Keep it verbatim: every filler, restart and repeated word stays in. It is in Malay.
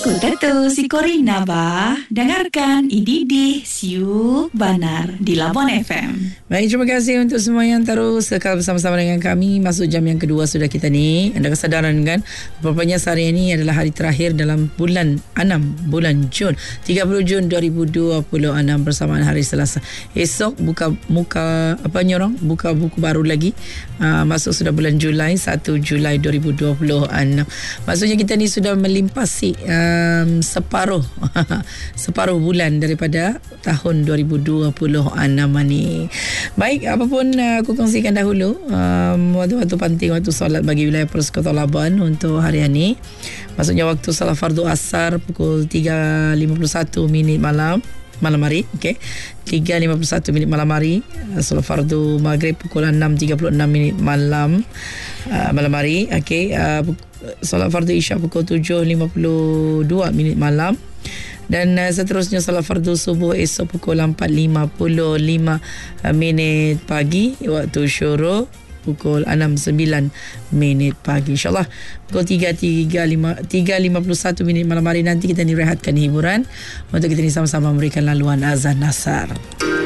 Ku Tetu si Corina ba. Dengarkan Ididi Siu Banar di Labuan F M. Baik, terima kasih untuk semua yang terus kekal bersama-sama dengan kami. Masuk jam yang kedua sudah kita ni. Anda kesedaran kan, apabila hari ini adalah hari terakhir dalam bulan enam, bulan Jun, tiga puluh Jun dua ribu dua puluh enam bersamaan hari Selasa. Esok buka muka apa nyorong, buka buku baru lagi. Uh, masuk sudah bulan Julai, satu Julai dua ribu dua puluh enam. Maksudnya kita ni sudah melimpasi um, separuh separuh bulan daripada tahun dua ribu dua puluh enam ni. Baik, apapun uh, aku kongsikan dahulu um, waktu-waktu penting, waktu solat bagi wilayah Persekutuan Labuan untuk hari ini. Maksudnya waktu salat fardu asar pukul tiga lima puluh satu minit malam malam hari, okey. tiga lima puluh satu minit malam hari. Solat fardu maghrib pukul enam tiga puluh enam minit malam uh, malam hari, okey. Uh, solat fardu isyak pukul tujuh lima puluh dua minit malam. Dan uh, seterusnya solat fardu subuh esok pukul empat lima puluh lima minit pagi. Waktu syuruk pukul enam sembilan minit pagi. InsyaAllah pukul tiga lima puluh satu minit malam hari nanti kita ni rehatkan hiburan untuk kita ni sama-sama memberikan laluan azan asar.